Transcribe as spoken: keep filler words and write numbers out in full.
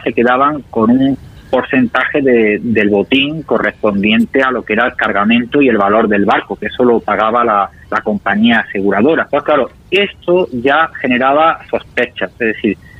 se quedaban con un porcentaje de, del botín correspondiente a lo que era el cargamento y el valor del barco, que eso lo pagaba la, la compañía aseguradora. Pues claro, esto ya generaba sospechas, es decir,